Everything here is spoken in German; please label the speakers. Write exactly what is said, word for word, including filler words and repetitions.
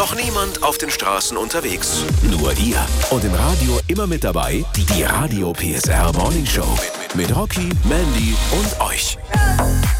Speaker 1: Noch niemand auf den Straßen unterwegs. Nur ihr. Und im Radio immer mit dabei, die Radio P S R Morning Show. Mit Rocky, Mandy und euch.